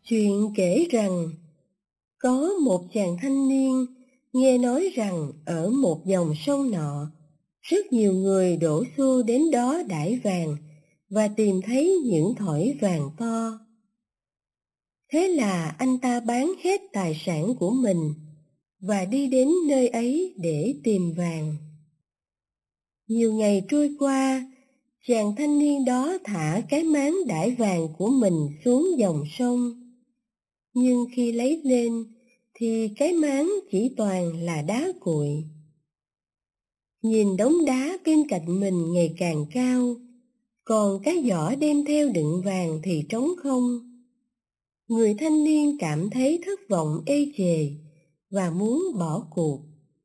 Chuyện kể rằng, có một chàng thanh niên nghe nói rằng ở một dòng sông nọ, rất nhiều người đổ xô đến đó đãi vàng và tìm thấy những thỏi vàng to. Thế là anh ta bán hết tài sản của mình và đi đến nơi ấy để tìm vàng. Nhiều ngày trôi qua, chàng thanh niên đó thả cái máng đãi vàng của mình xuống dòng sông. Nhưng khi lấy lên thì cái máng chỉ toàn là đá cuội. Nhìn đống đá bên cạnh mình ngày càng cao, còn cái giỏ đem theo đựng vàng thì trống không. Người thanh niên cảm thấy thất vọng ê chề và muốn bỏ cuộc.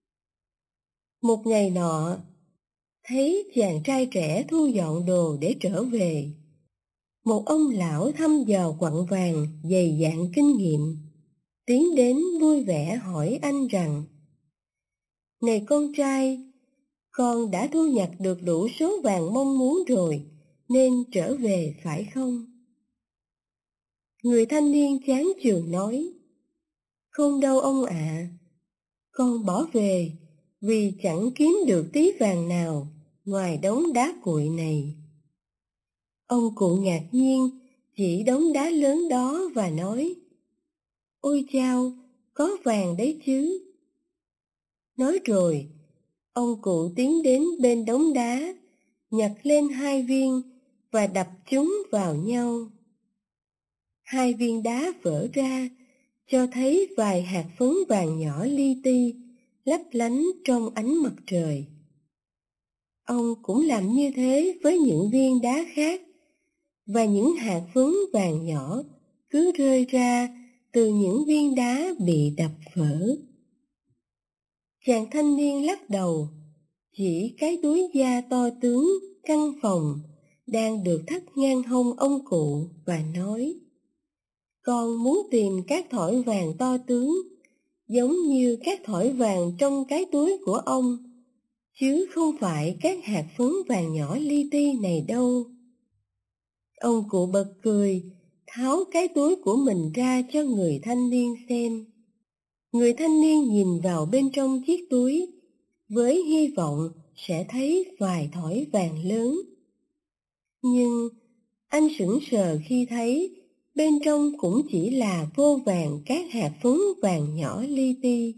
Một ngày nọ, thấy chàng trai trẻ thu dọn đồ để trở về. Một ông lão thăm dò quặng vàng dày dạn kinh nghiệm tiến đến vui vẻ hỏi anh rằng: "Này con trai, con đã thu nhặt được đủ số vàng mong muốn rồi, nên trở về phải không?" Người thanh niên chán chường nói: "Không đâu ông ạ, con bỏ về vì chẳng kiếm được tí vàng nào ngoài đống đá cuội này." Ông cụ ngạc nhiên chỉ đống đá lớn đó và nói: "Ôi chao, có vàng đấy chứ." Nói rồi, ông cụ tiến đến bên đống đá, nhặt lên 2 viên và đập chúng vào nhau. 2 viên đá vỡ ra, cho thấy vài hạt phấn vàng nhỏ li ti, lấp lánh trong ánh mặt trời. Ông cũng làm như thế với những viên đá khác, và những hạt phấn vàng nhỏ cứ rơi ra từ những viên đá bị đập vỡ. Chàng thanh niên lắc đầu, chỉ cái túi da to tướng, căng phồng, đang được thắt ngang hông ông cụ và nói: "Con muốn tìm các thỏi vàng to tướng, giống như các thỏi vàng trong cái túi của ông, chứ không phải các hạt phấn vàng nhỏ li ti này đâu." Ông cụ bật cười, tháo cái túi của mình ra cho người thanh niên xem. Người thanh niên nhìn vào bên trong chiếc túi, với hy vọng sẽ thấy vài thỏi vàng lớn. Nhưng anh sững sờ khi thấy bên trong cũng chỉ là vô vàn các hạt phấn vàng nhỏ li ti.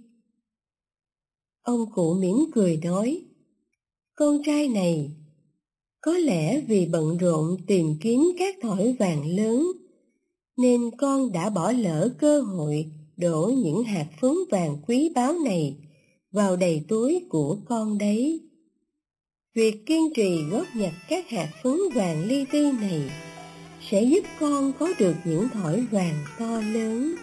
Ông cụ mỉm cười nói: "Con trai này, có lẽ vì bận rộn tìm kiếm các thỏi vàng lớn, nên con đã bỏ lỡ cơ hội đổ những hạt phấn vàng quý báu này vào đầy túi của con đấy. Việc kiên trì góp nhặt các hạt phấn vàng li ti này sẽ giúp con có được những thỏi vàng to lớn."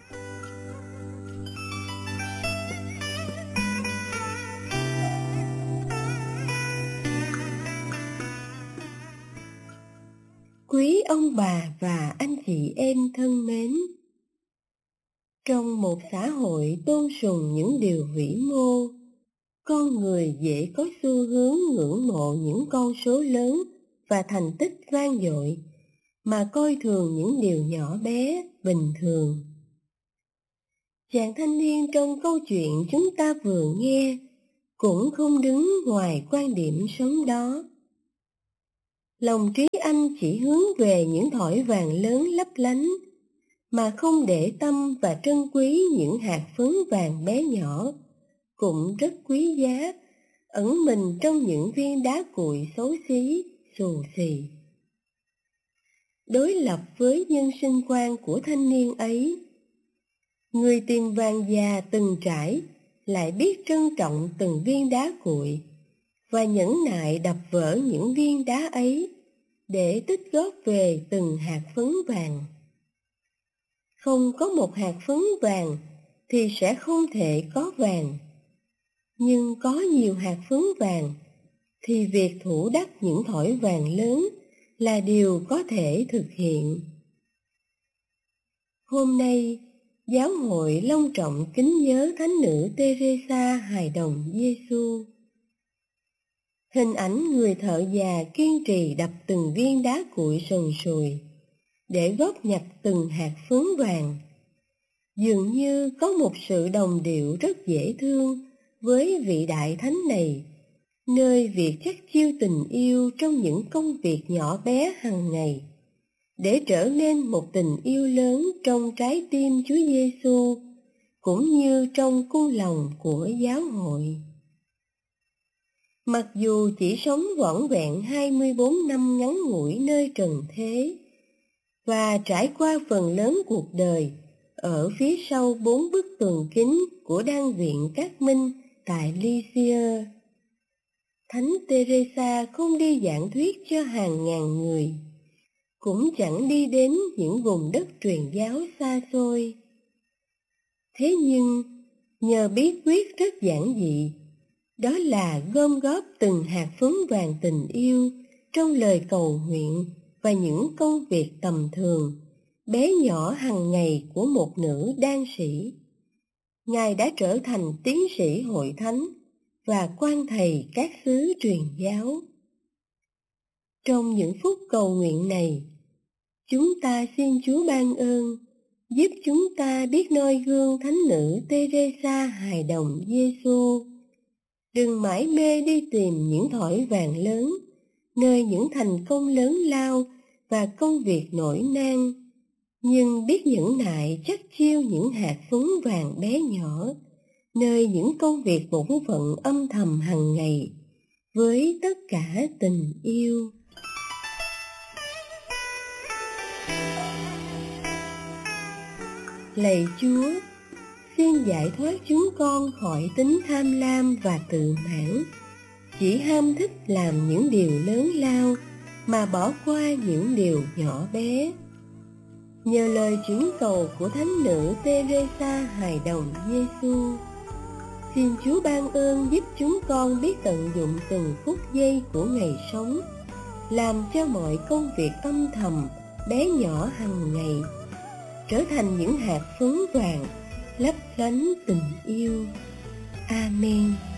Quý ông bà và anh chị em thân mến, trong một xã hội tôn sùng những điều vĩ mô, con người dễ có xu hướng ngưỡng mộ những con số lớn và thành tích vang dội, mà coi thường những điều nhỏ bé, bình thường. Chàng thanh niên trong câu chuyện chúng ta vừa nghe cũng không đứng ngoài quan điểm sống đó. Lòng trí anh chỉ hướng về những thỏi vàng lớn lấp lánh, mà không để tâm và trân quý những hạt phấn vàng bé nhỏ, cũng rất quý giá, ẩn mình trong những viên đá cuội xấu xí, xù xì. Đối lập với nhân sinh quan của thanh niên ấy, người tìm vàng già từng trải lại biết trân trọng từng viên đá cuội và nhẫn nại đập vỡ những viên đá ấy để tích góp về từng hạt phấn vàng. Không có một hạt phấn vàng thì sẽ không thể có vàng, nhưng có nhiều hạt phấn vàng thì việc thủ đắc những thỏi vàng lớn là điều có thể thực hiện. Hôm nay, giáo hội long trọng kính nhớ thánh nữ Teresa hài đồng Giêsu. Hình ảnh người thợ già kiên trì đập từng viên đá cuội sần sùi để góp nhặt từng hạt phấn vàng. Dường như có một sự đồng điệu rất dễ thương với vị đại thánh này, nơi việc chắc chiêu tình yêu trong những công việc nhỏ bé hàng ngày, để trở nên một tình yêu lớn trong trái tim Chúa Giêsu, cũng như trong cung lòng của giáo hội. Mặc dù chỉ sống vỏn vẹn 24 năm ngắn ngủi nơi trần thế, và trải qua phần lớn cuộc đời ở phía sau 4 bức tường kính của Đan viện Các Minh tại Lycia, Thánh Teresa không đi giảng thuyết cho hàng ngàn người, cũng chẳng đi đến những vùng đất truyền giáo xa xôi. Thế nhưng, nhờ bí quyết rất giản dị, đó là gom góp từng hạt phấn vàng tình yêu trong lời cầu nguyện và những công việc tầm thường, bé nhỏ hàng ngày của một nữ đan sĩ. Ngài đã trở thành tiến sĩ hội thánh và quan thầy các xứ truyền giáo. Trong những phút cầu nguyện này, chúng ta xin Chúa ban ơn, giúp chúng ta biết noi gương thánh nữ Teresa hài đồng Giêsu. Đừng mãi mê đi tìm những thỏi vàng lớn, nơi những thành công lớn lao và công việc nổi nan, nhưng biết nhẫn nại chắc chiêu những hạt phấn vàng bé nhỏ, nơi những công việc bổn phận âm thầm hàng ngày, với tất cả tình yêu. Lạy Chúa, xin giải thoát chúng con khỏi tính tham lam và tự mãn, chỉ ham thích làm những điều lớn lao mà bỏ qua những điều nhỏ bé. Nhờ lời chuyển cầu của thánh nữ Teresa hài đồng Giêsu, xin Chúa ban ơn giúp chúng con biết tận dụng từng phút giây của ngày sống, làm cho mọi công việc âm thầm bé nhỏ hàng ngày trở thành những hạt phấn vàng lấp lánh tình yêu. Amen.